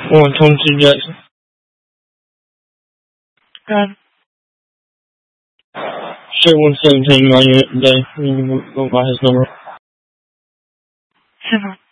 Thompson Jackson. Good. Show 117 my unit today. You can go by his number. Super.